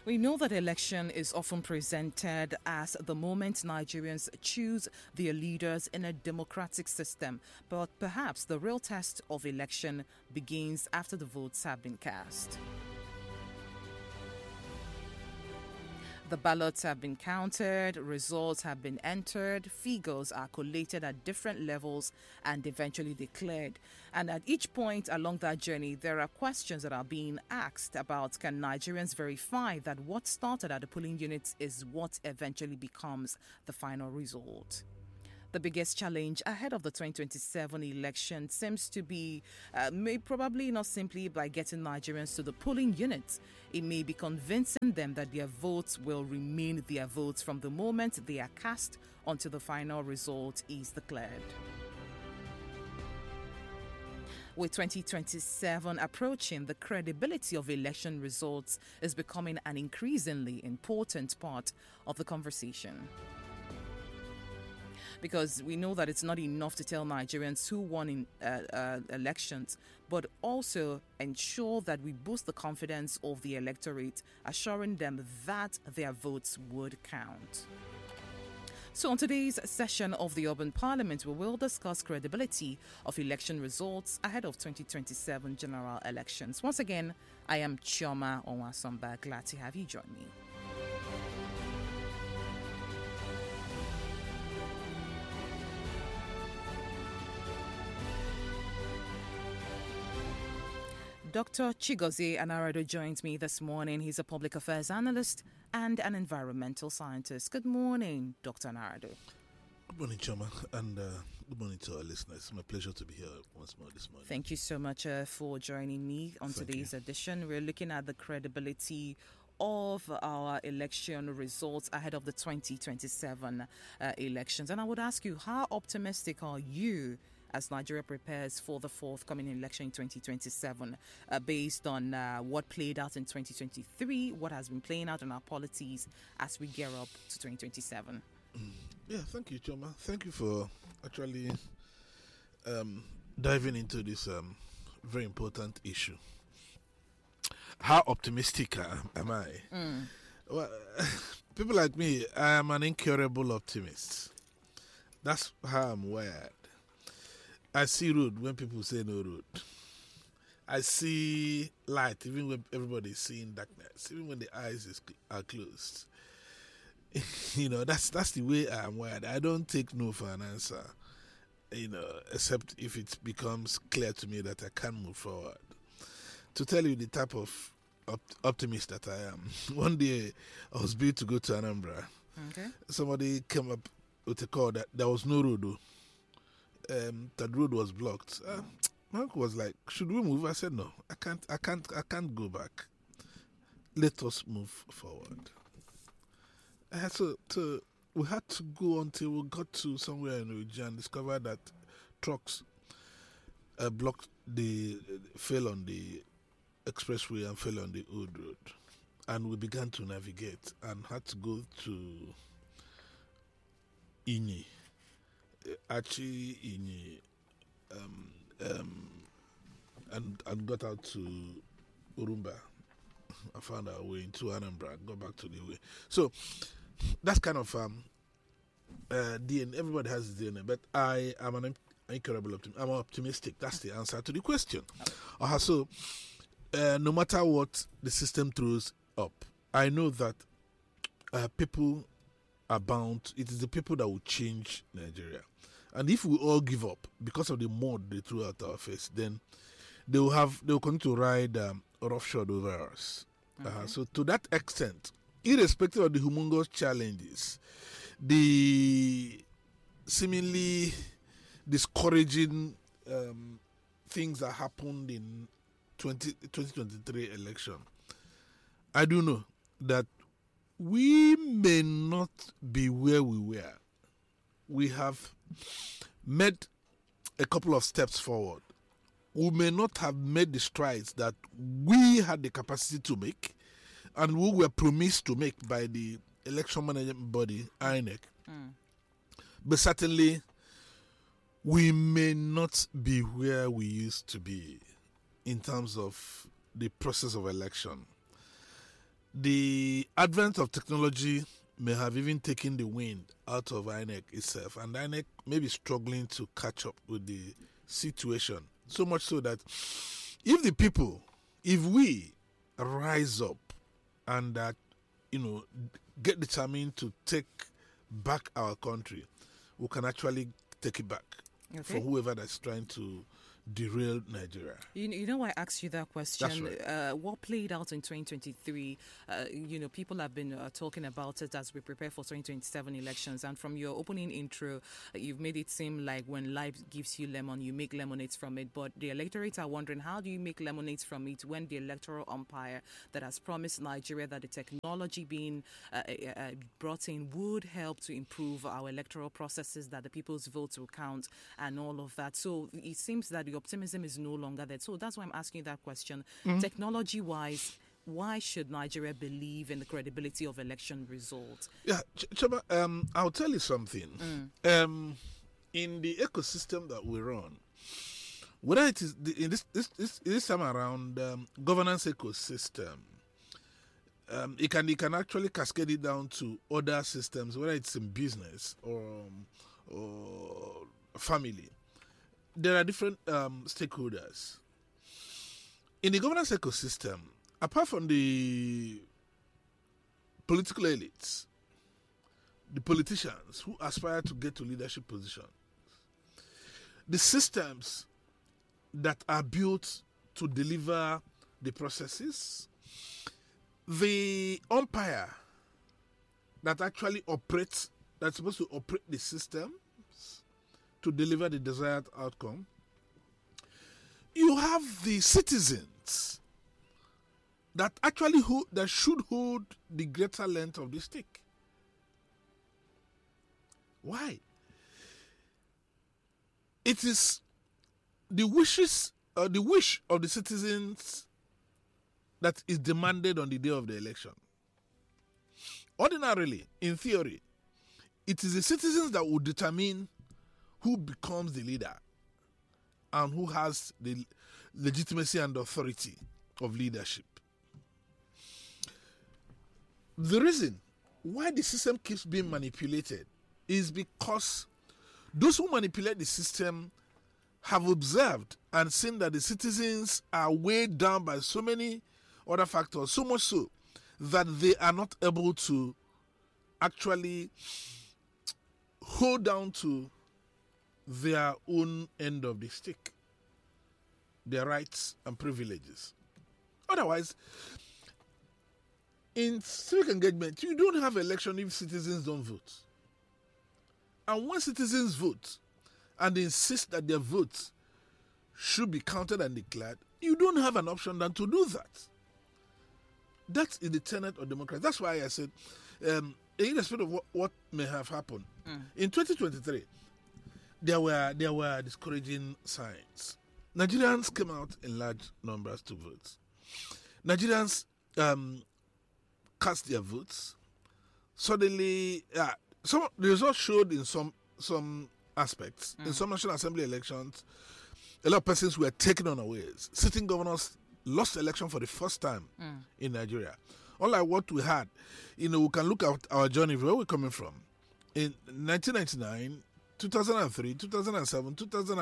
We know that election is often presented as the moment Nigerians choose their leaders in a democratic system, but perhaps the real test of election begins after the votes have been cast. The ballots have been counted, results have been entered, figures are collated at different levels and eventually declared. And at each point along that journey, there are questions that are being asked about: can Nigerians verify that what started at the polling units is what eventually becomes the final result? The biggest challenge ahead of the 2027 election seems to be probably not simply by getting Nigerians to the polling units. It may be convincing them that their votes will remain their votes from the moment they are cast until the final result is declared. With 2027 approaching, the credibility of election results is becoming an increasingly important part of the conversation. Because we know that it's not enough to tell Nigerians who won in elections, but also ensure that we boost the confidence of the electorate, assuring them that their votes would count. So on today's session of the Urban Parliament, we will discuss credibility of election results ahead of 2027 general elections. Once again, I am Chioma Onwasomba. Glad to have you join me. Dr. Chigozie Anarado joins me this morning. He's a public affairs analyst and an environmental scientist. Good morning, Dr. Anarado. Good morning, Choma, and good morning to our listeners. It's my pleasure to be here once more this morning. Thank you so much for joining me on today's edition. We're looking at the credibility of our election results ahead of the 2027 elections. And I would ask you, how optimistic are you as Nigeria prepares for the forthcoming election in 2027, based on what played out in 2023, what has been playing out in our policies as we gear up to 2027? Yeah, thank you, Choma. Thank you for actually diving into this very important issue. How optimistic am I? Well, people like me, I am an incurable optimist. That's how I'm wired. I see road when people say no road. I see light even when everybody is seeing darkness, even when the eyes are closed. That's the way I am wired. I don't take no for an answer, except if it becomes clear to me that I can move forward. To tell you the type of optimist that I am, one day I was due to go to Anambra. Okay. Somebody came up with a call that there was no road though. That road was blocked. My uncle was like, "Should we move?" I said, "No, I can't go back. Let us move forward." We had to go until we got to somewhere in Oji and discovered that trucks fell on the expressway and fell on the old road, and we began to navigate and had to go to Inyi. Inyi, and got out to Urumba. I found our way into Anambra, got back to the way. So that's kind of DNA. Everybody has DNA, but I am an incurable optimist. I'm optimistic. That's the answer to the question. So no matter what the system throws up, I know that people are bound. It is the people that will change Nigeria. And if we all give up because of the mud they threw at our face, then they will continue to ride roughshod over us. Okay. So to that extent, irrespective of the humongous challenges, the seemingly discouraging things that happened in 2023 election, I do know that we may not be where we were. We have made a couple of steps forward. We may not have made the strides that we had the capacity to make and we were promised to make by the election management body, INEC. But certainly, we may not be where we used to be in terms of the process of election. the advent of technology may have even taken the wind out of INEC itself, and INEC may be struggling to catch up with the situation. So much so that if we rise up and get determined to take back our country, we can actually take it back for whoever that's trying to derail Nigeria. You know why I asked you that question? That's right. What played out in 2023? People have been talking about it as we prepare for 2027 elections. And from your opening intro, you've made it seem like when life gives you lemon, you make lemonades from it. But the electorate are wondering, how do you make lemonades from it when the electoral umpire that has promised Nigeria that the technology being brought in would help to improve our electoral processes, that the people's votes will count and all of that? So it seems that the optimism is no longer there. So that's why I'm asking you that question. Technology-wise, why should Nigeria believe in the credibility of election results? Yeah, Chaba, I'll tell you something. In the ecosystem that we run, whether it is in this time around governance ecosystem, it can actually cascade it down to other systems, whether it's in business or family. There are different stakeholders. In the governance ecosystem, apart from the political elites, the politicians who aspire to get to leadership positions, the systems that are built to deliver the processes, the umpire that actually operates, that's supposed to operate the system to deliver the desired outcome. You have the citizens that actually that should hold the greater length of the stick. Why? It is the wish of the citizens that is demanded on the day of the election. Ordinarily, in theory, it is the citizens that will determine who becomes the leader and who has the legitimacy and authority of leadership. The reason why the system keeps being manipulated is because those who manipulate the system have observed and seen that the citizens are weighed down by so many other factors, so much so that they are not able to actually hold down to their own end of the stick, their rights and privileges. Otherwise, in civic engagement, you don't have election if citizens don't vote. And when citizens vote and they insist that their votes should be counted and declared, you don't have an option than to do that. That is the tenet of democracy. That's why I said, irrespective of what may have happened, in 2023, there were discouraging signs. Nigerians came out in large numbers to vote. Nigerians cast their votes. Suddenly, the results showed in some aspects. In some National Assembly elections, a lot of persons were taken unawares. Sitting governors lost the election for the first time in Nigeria. Unlike what we had, we can look at our journey, where we're coming from. In 1999, 2003, 2007,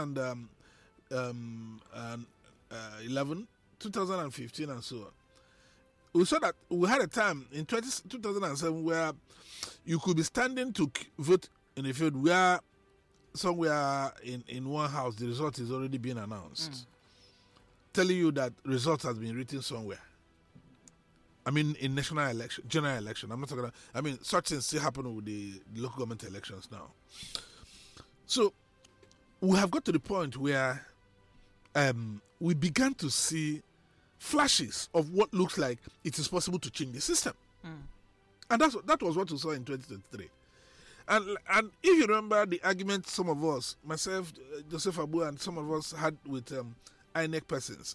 2011, 2015, and so on. We saw that we had a time in 2007 where you could be standing to vote in a field where somewhere in one house the result is already being announced, telling you that result has been written somewhere. I mean, in national election, general election. I'm not talking about, such things still happen with the local government elections now. So we have got to the point where we began to see flashes of what looks like it is possible to change the system. And that was what we saw in 2023. And if you remember the argument some of us, myself, Joseph Abu, and some of us had with INEC persons,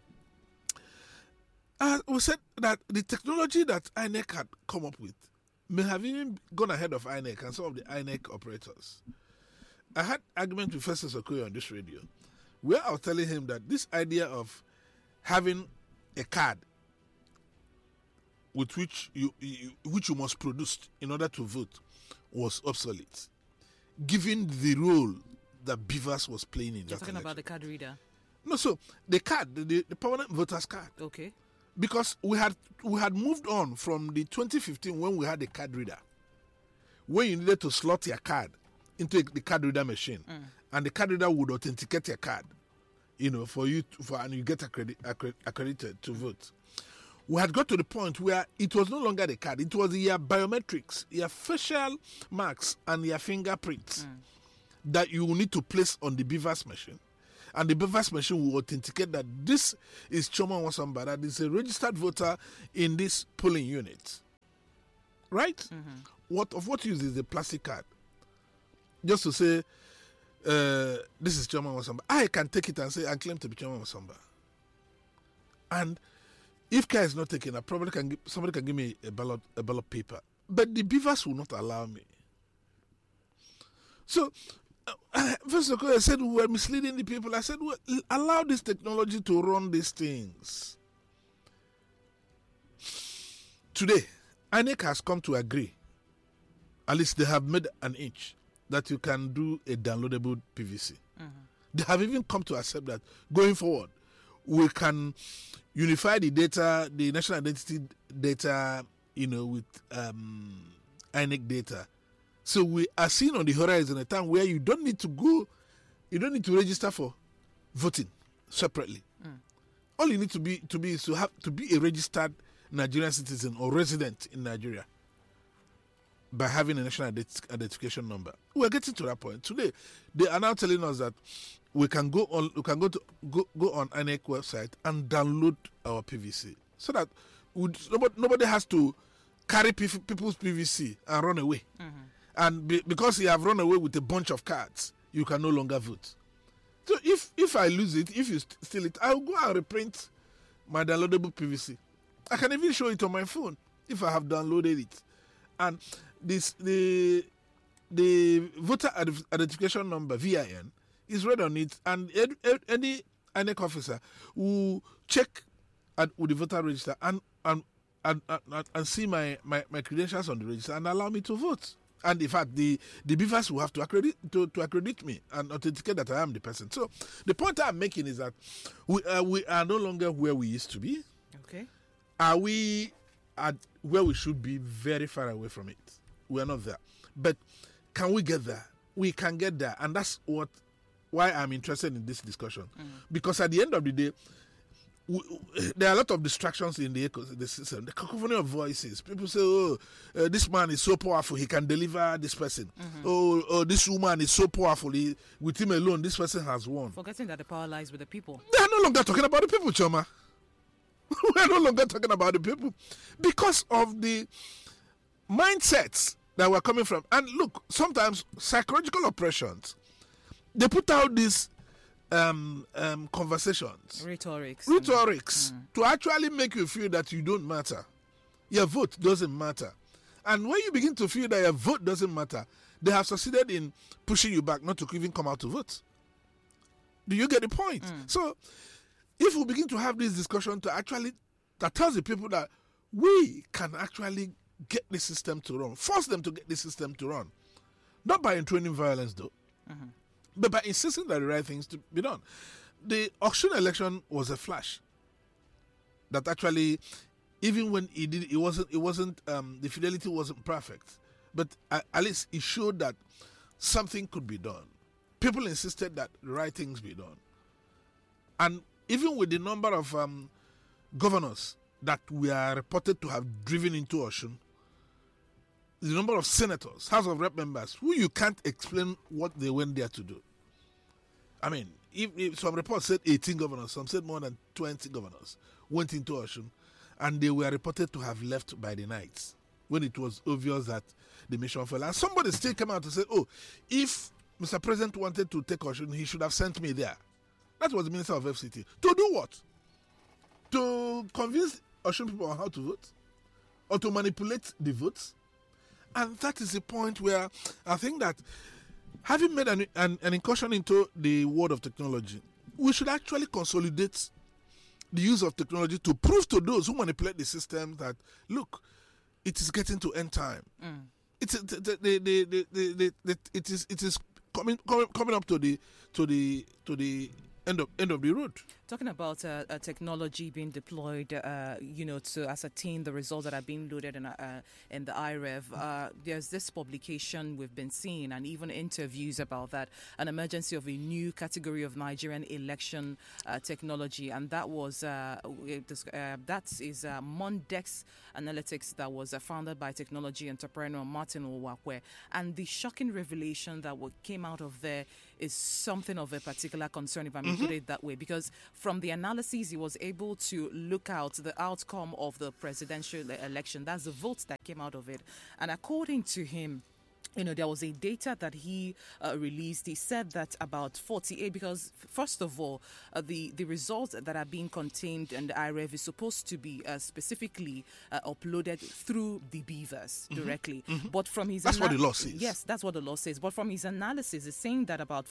we said that the technology that INEC had come up with may have even gone ahead of INEC and some of the INEC operators. I had argument with Festus Okoye on this radio, where I was telling him that this idea of having a card with which you must produce in order to vote was obsolete, given the role that BVAS was playing in You're that talking election. about the card reader. No, so the card, the permanent voters card, Okay. because we had moved on from the 2015 when we had the card reader, when you needed to slot your card into the card reader machine, and the card reader would authenticate your card, for you and you get accredited to vote. We had got to the point where it was no longer the card; it was your biometrics, your facial marks, and your fingerprints that you will need to place on the BVAS machine. And the BVAS machine will authenticate that this is Chioma Nwasamba, that is a registered voter in this polling unit. Right? What use is the plastic card? Just to say, this is Chioma Nwasamba. I can take it and say, I claim to be Chioma Nwasamba. And if care is not taken, somebody can give me a ballot paper. But the BVAS will not allow me. So, first of all, I said we were misleading the people. I said, well, allow this technology to run these things. Today, INEC has come to agree, at least they have made an inch, that you can do a downloadable PVC. They have even come to accept that going forward, we can unify the data, the national identity data, with INEC data. So we are seeing on the horizon a time where you don't need to register for voting separately. All you need to be is to be a registered Nigerian citizen or resident in Nigeria by having a national identification number. We're getting to that point. Today, they are now telling us that we can go on INEC website and download our PVC so that nobody has to carry people's PVC and run away. And because you have run away with a bunch of cards, you can no longer vote. So if I lose it, if you steal it, I'll go and reprint my downloadable PVC. I can even show it on my phone if I have downloaded it. And the voter identification number, VIN, is read on it, and any INEC officer will check with the voter register and see my credentials on the register and allow me to vote. And in fact, the BVAS will have to accredit me and authenticate that I am the person. So the point I'm making is that we are no longer where we used to be. Okay. Are we at where we should be? Very far away from it. We are not there. But can we get there? We can get there. And that's why I'm interested in this discussion. Because at the end of the day, there are a lot of distractions in the system. The cacophony of voices. People say, this man is so powerful, he can deliver this person. Oh, this woman is so powerful, with him alone, this person has won. Forgetting that the power lies with the people. They are no longer talking about the people, Chioma. We are no longer talking about the people because of the mindsets that we're coming from. And look, sometimes psychological oppressions, they put out these conversations, rhetorics to actually make you feel that you don't matter. Your vote doesn't matter. And when you begin to feel that your vote doesn't matter, they have succeeded in pushing you back not to even come out to vote. Do you get the point? So if we begin to have this discussion that tells the people that we can actually get the system to run, force them to get the system to run, not by enthroning violence though, but by insisting that the right things to be done. The auction election was a flash that actually, even when it wasn't the fidelity wasn't perfect, but at least it showed that something could be done. People insisted that the right things be done. And even with the number of governors that we are reported to have driven into Osun, the number of senators, House of Rep members, who you can't explain what they went there to do. I mean, if some reports said 18 governors, some said more than 20 governors went into Osun, and they were reported to have left by the night when it was obvious that the mission fell. And somebody still came out to say, oh, if Mr. President wanted to take Osun, he should have sent me there. That was the Minister of FCT. To do what? To convince Osun people on how to vote? Or to manipulate the votes? And that is the point where I think that having made an incursion into the world of technology, we should actually consolidate the use of technology to prove to those who manipulate the system that, look, it is getting to end time. It is coming up to the end of the road. Talking about technology being deployed, to ascertain the results that are being loaded in the IREV, there's this publication we've been seeing, and even interviews about that, an emergency of a new category of Nigerian election technology, and that was that is Mondex Analytics, that was founded by technology entrepreneur Martin Owakwe, and the shocking revelation that came out of there is something of a particular concern, if I may put it that way, because from the analysis, he was able to look out the outcome of the presidential election. That's the votes that came out of it. And according to him, there was a data that he released. He said that about 48, because first of all, the results that are being contained in the IREV is supposed to be specifically uploaded through the Beavers directly. But from his that's what the law says. Yes, that's what the law says. But from his analysis, it's saying that about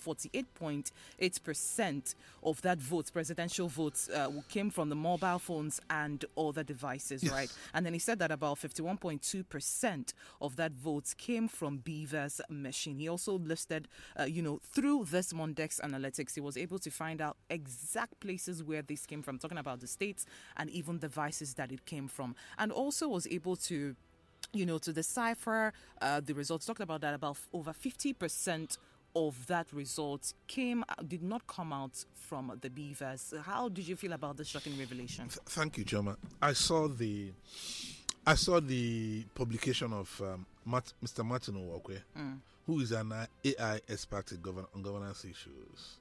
48.8% of that votes, presidential votes, came from the mobile phones and other devices, yes. right? And then he said that about 51.2% of that votes came from Beavers machine. He also listed, through this Mondex Analytics, he was able to find out exact places where this came from, talking about the states and even devices that it came from, and also was able to, to decipher the results. Talked about that about over 50% of that result did not come out from the Beavers. How did you feel about this shocking revelation? Thank you, Choma. I saw the publication of Mr. Martin Owakwe, who is an AI expert on governance issues.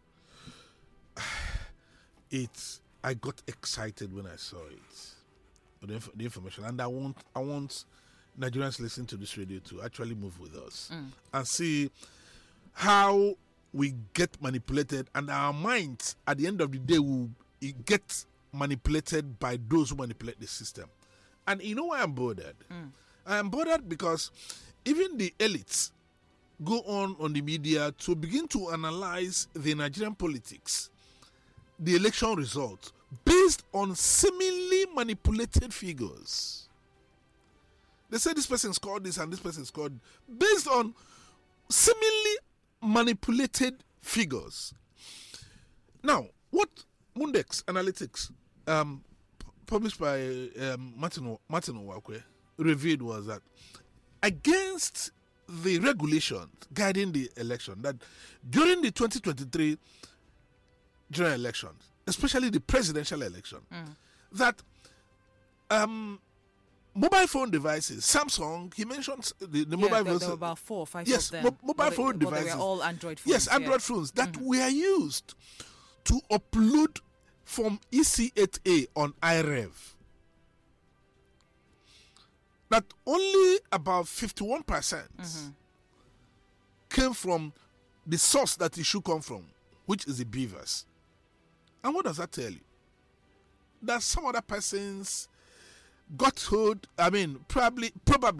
I got excited when I saw it, the information, and I want Nigerians listening to this radio to actually move with us and see how we get manipulated, and our minds at the end of the day will get manipulated by those who manipulate the system. And you know why I'm bothered? I am bothered because even the elites go on the media to begin to analyze the Nigerian politics, the election results, based on seemingly manipulated figures. They say this person scored this and this person scored, based on seemingly manipulated figures. Now, what Mondex Analytics published by Martin Owakwe revealed was that against the regulations guiding the election, that during the 2023 general elections, especially the presidential election, that mobile phone devices, Samsung, he mentions the mobile phones. There were about 4 or 5 yes, of them. Mobile phone devices. They were all Android phones. Yes, Android phones that were used to upload from EC8A on IREV. That only about 51% came from the source that it should come from, which is the Beavers. And what does that tell you? That some other persons got hold, probably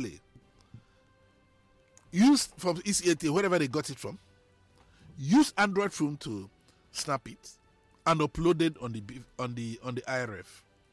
used from EC8A, wherever they got it from, used Android phone to snap it and uploaded on the IRF.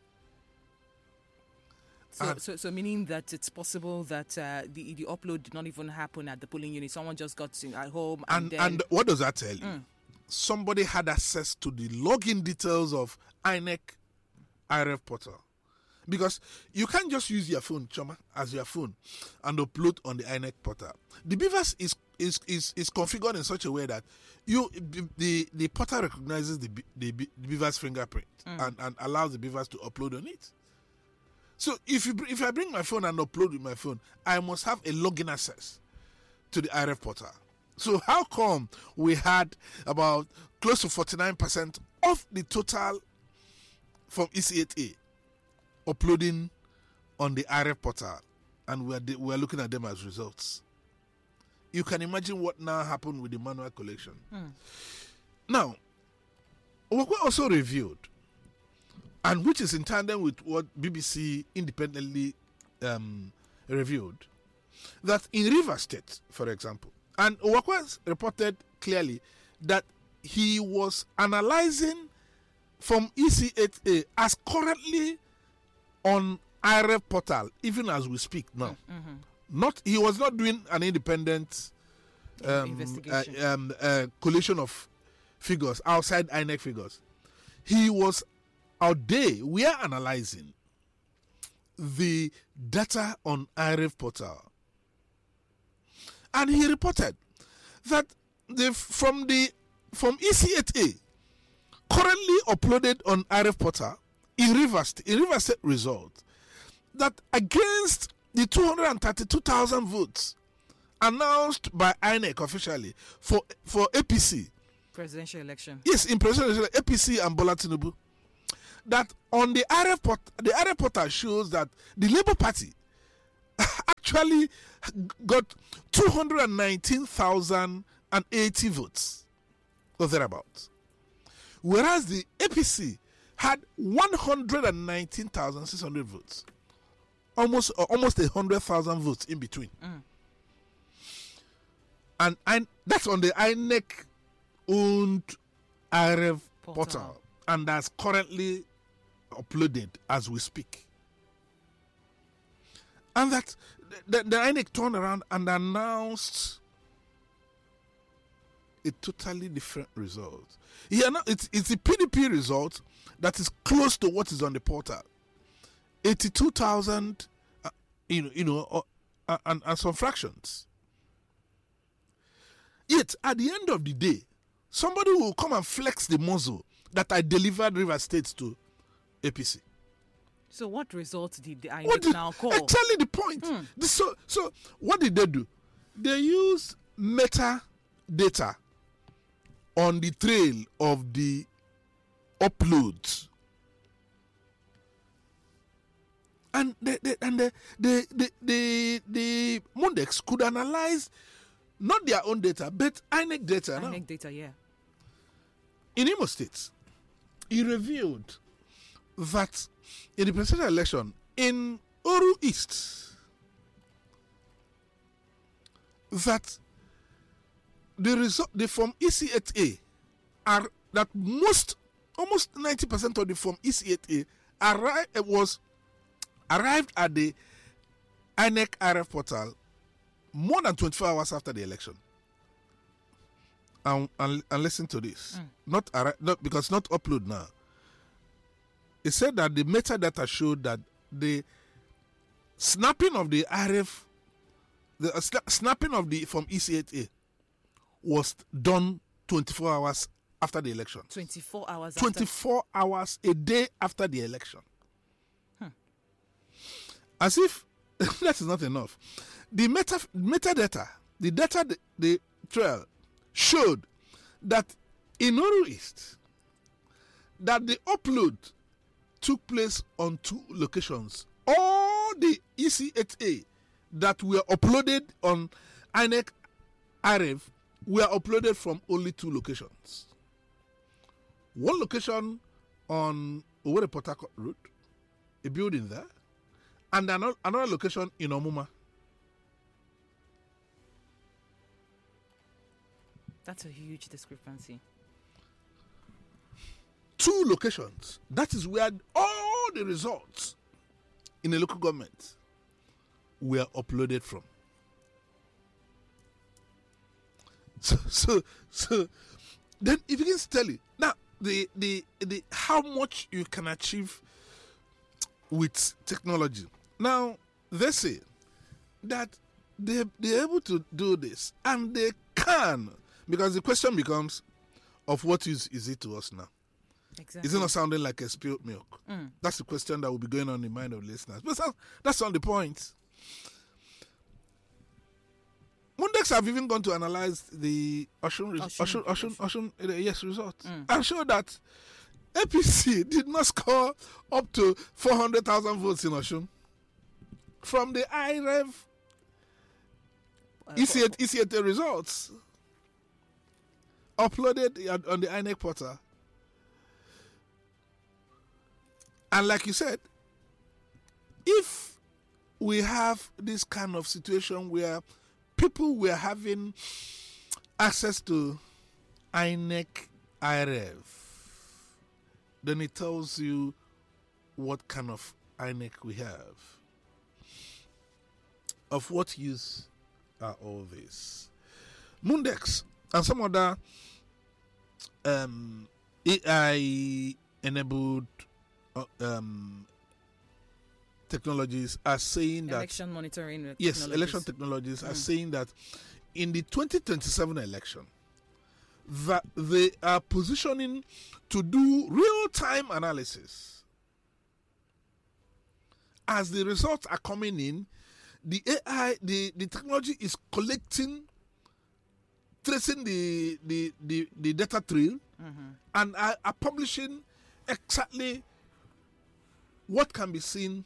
So meaning that it's possible that the upload did not even happen at the polling unit. Someone just got at home and what does that tell you? Somebody had access to the login details of INEC IRF portal. Because you can't just use your phone, Choma, as your phone and upload on the INEC portal. The Beavers is configured in such a way that the portal recognizes the Beavers fingerprint and allows the Beavers to upload on it. So if I bring my phone and upload with my phone, I must have a login access to the IRF portal. So how come we had about close to 49% of the total from EC8A uploading on the IRF portal, and we're looking at them as results? You can imagine what now happened with the manual collection. Now, what we also reviewed, and which is in tandem with what BBC independently reviewed, that in Rivers State, for example, and Owakwe reported clearly that he was analyzing from EC8A as currently on IREF portal, even as we speak now. He was not doing an independent investigation. collation of figures outside INEC figures. We are analyzing the data on IREF portal, and he reported that from EC8A currently uploaded on IREF portal in Rivers State result, that against the 232,000 votes announced by INEC officially for APC Presidential election. Yes, in presidential election, APC and Bola Tinubu, that on the IREF portal shows that the Labour Party actually got 219,080 votes or thereabouts, whereas the APC had 119,600 votes, almost 100,000 votes in between. And that's on the INEC owned IREF portal, and that's currently uploaded as we speak. And that the INEC turned around and announced a totally different result. It's a PDP result that is close to what is on the portal. 82,000, and some fractions. Yet, at the end of the day, somebody will come and flex the muzzle that I delivered Rivers State to APC. So what results did the INEC now call? Exactly the point. So what did they do? They used metadata on the trail of the uploads. And the Mondex could analyze not their own data, but INEC data. INEC data, yeah. In Imo State, he revealed that in the presidential election in Oru East, that the result, the Form EC8A, are that almost 90% of the Form EC8A arrived at the INEC IREF portal more than 24 hours after the election. And listen to this. Not because not upload now. It said that the metadata showed that the snapping of the IREF, snapping of the from EC8A was done 24 hours after the election. 24 hours 24 hours a day after the election. As if that is not enough. The metadata, the data, the trail showed that in Oru East, that the upload took place on 2 locations. All the EC8A that were uploaded on INEC IREF were uploaded from only 2 locations. One location on Owerri Port Harcourt Road, a building there, and another location in Omuma. That's a huge discrepancy. 2 locations. That is where all the results in the local government were uploaded from. So then it begins to tell you now the how much you can achieve with technology. Now they say that they're able to do this, and they can, because the question becomes, of what use is it to us now? Exactly. Is it not sounding like a spilled milk? That's the question that will be going on in the mind of listeners. But that's not the point. Mondex have even gone to analyze the Oshun results and show that APC did not score up to 400,000 votes in Oshun from the IREF EC8 results uploaded on the INEC portal. And like you said, if we have this kind of situation where people were having access to INEC IREF then it tells you what kind of INEC we have. Of what use are all these? Mundex and some other AI-enabled technologies are saying that election monitoring yes, election technologies are saying that in the 2027 election, that they are positioning to do real-time analysis. As the results are coming in, the AI, the technology is collecting, tracing the data trail, and are publishing exactly what can be seen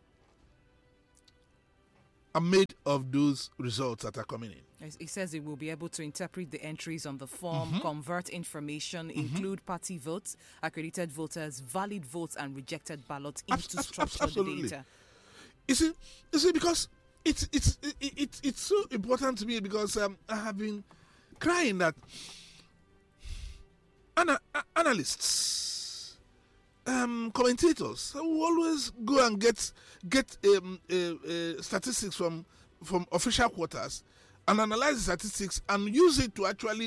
and made of those results that are coming in. It says it will be able to interpret the entries on the form, convert information, include party votes, accredited voters, valid votes, and rejected ballots into structured data. You see, because it's so important to me, because I have been crying that analysts, commentators will always go and get statistics from official quarters and analyze the statistics and use it to actually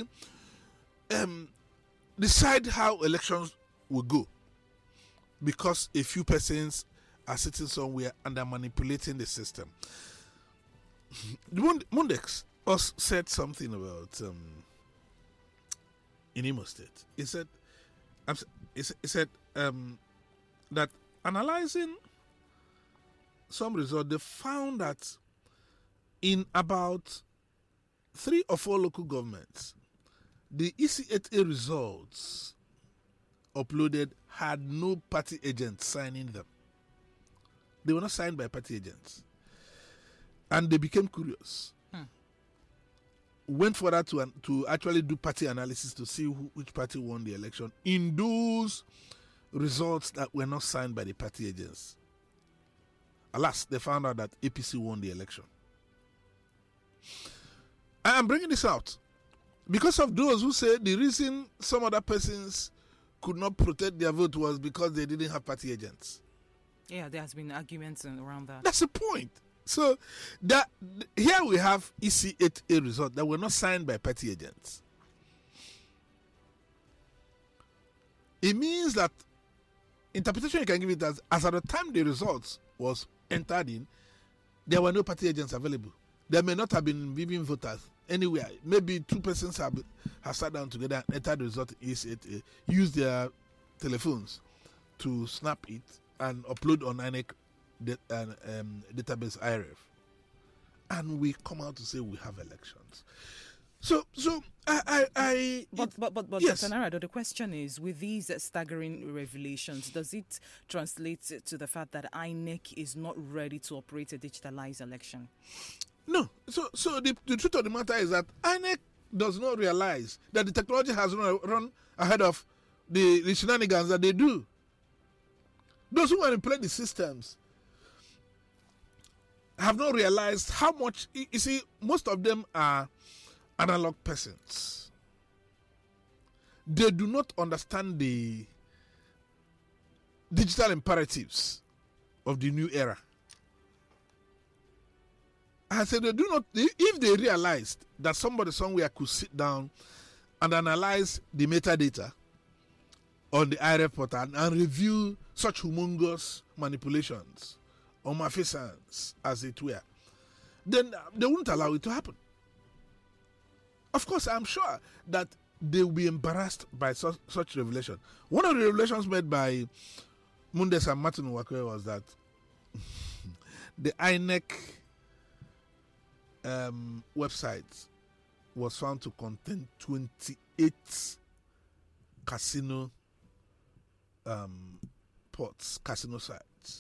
decide how elections will go, because a few persons are sitting somewhere and are manipulating the system. Mundex said something about in Imo State. He said that analyzing some results, they found that in about 3 or 4 local governments, the EC8A results uploaded had no party agents signing them. They were not signed by party agents. And they became curious. Went further to actually do party analysis to see which party won the election in those results that were not signed by the party agents. Alas, they found out that APC won the election. I am bringing this out because of those who say the reason some other persons could not protect their vote was because they didn't have party agents. Yeah, there has been arguments around that. That's the point. So that here we have EC8A results that were not signed by party agents. It means that interpretation you can give it as at the time the results was entered in, there were no party agents available. There may not have been viewing voters anywhere. Maybe 2 persons have sat down together and entered the result in EC8A, used their telephones to snap it and upload on INEC database IRF, and we come out to say we have elections. So But yes. Dr. Narado, the question is, with these staggering revelations, does it translate to the fact that INEC is not ready to operate a digitalized election? No. So the truth of the matter is that INEC does not realize that the technology has run ahead of the shenanigans that they do. Those who manipulate the systems have not realized how much. You see, most of them are analog persons. They do not understand the digital imperatives of the new era. I said they do not. If they realized that somebody somewhere could sit down and analyze the metadata on the IRF portal and review such humongous manipulations or malfeasance, as it were, then they wouldn't allow it to happen. Of course, I'm sure that they will be embarrassed by such revelation. One of the revelations made by Mundes and Martin Wakwe was that the INEC website was found to contain 28 casino ports, casino sites.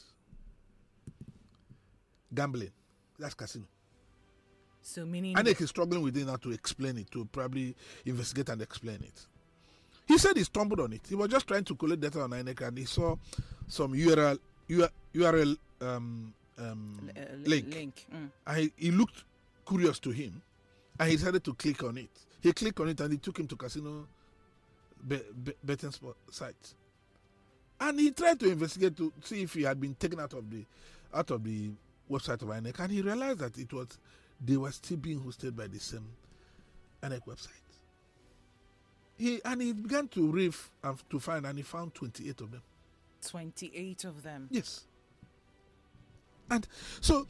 Gambling, that's casino. So meaning INEC is struggling with it now to explain it, to probably investigate and explain it. He said he stumbled on it. He was just trying to collect data on INEC and he saw some URL link. And he looked curious to him and he decided to click on it. He clicked on it and it took him to casino betting spot sites. And he tried to investigate to see if he had been taken out of the website of INEC, and he realized that they were still being hosted by the same INEC website. He began to riff and to find, and he found 28 of them. 28 of them. Yes. And so,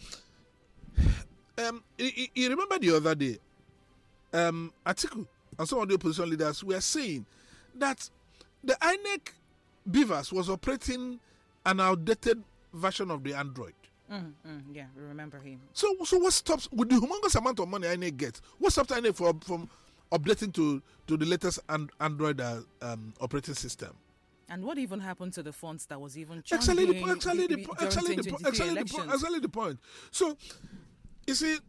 you remember the other day, Atiku and some of the opposition leaders were saying that the INEC Beavers was operating an outdated version of the Android. Yeah, we remember him. So what stops, with the humongous amount of money INEC gets, what stops INEC from updating to the latest Android operating system? And what even happened to the fonts that was even changed Exactly during the point. So, you see,